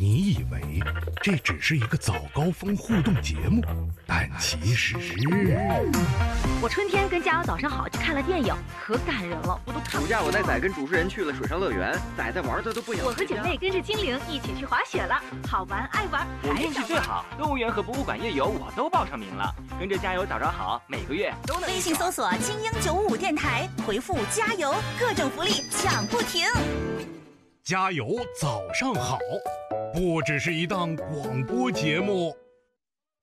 你以为这只是一个早高峰互动节目，但其实…… 我春天跟加油早上好去看了电影，可感人了，我都看不。 暑假我带仔跟主持人去了水上乐园，仔玩的都不想。 我和姐妹跟着精灵一起去滑雪了，好玩爱玩。 我运气最好，动物园和博物馆夜游我都报上名了。跟着加油早好，每个月都能。 微信搜索精英955电台，回复加油，各种福利抢不停。 加油早上好，不只是一档广播节目。